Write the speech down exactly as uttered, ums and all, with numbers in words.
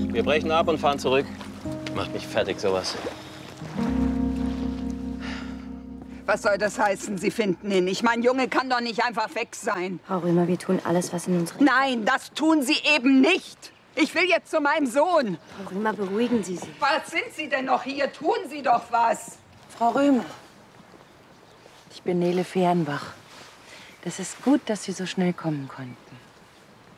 Wir brechen ab und fahren zurück. Macht mich fertig, sowas. Was soll das heißen, Sie finden ihn nicht? Mein Junge kann doch nicht einfach weg sein. Frau Römer, wir tun alles, was in unserer... Nein, das tun Sie eben nicht. Ich will jetzt zu meinem Sohn. Frau Römer, beruhigen Sie sich. Was sind Sie denn noch hier? Tun Sie doch was. Frau Römer, ich bin Nele Fehrenbach. Das ist gut, dass Sie so schnell kommen konnten.